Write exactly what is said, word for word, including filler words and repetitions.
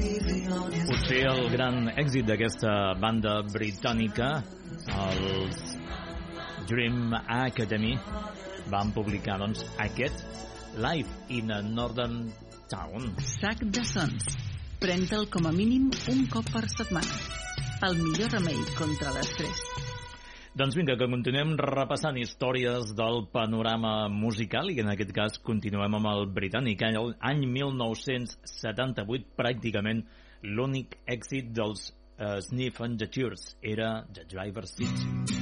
Potser el gran èxit d'aquesta banda britànica, els Dream Academy, van publicar doncs aquest Live in a Northern Town. Sac de sons. Pren-te'l com a mínim un cop per setmana. El millor remei contra l'estrès. Doncs vinga, que continuem repassant històries del panorama musical i en aquest cas continuem amb el britànic. Any mil nou-cents setanta-vuit, pràcticament l'únic èxit dels uh, Sniff and the Cheers era The Driver's Seat.